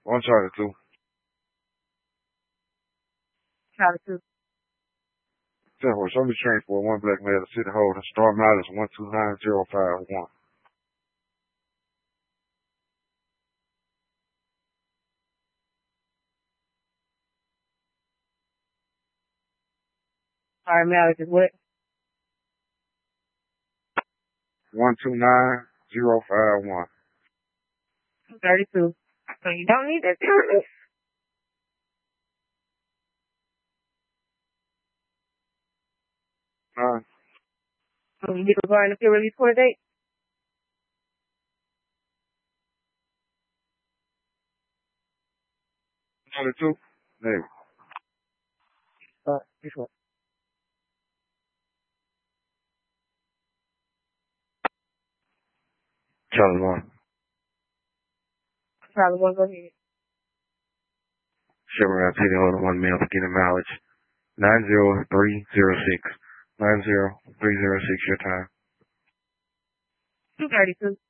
One Charlie 2. Charlie 2. Show me transport one black male to City Holder. Start mileage 129051. Our mileage is what? 129051. 32. So you don't need that service. So you need to regarding the field release court date? 32? Maybe. This one. Charlie 1. Charlie 1, go ahead. Chevrolet City Holder 1 male beginning mileage 90306. 90306 your time. 232.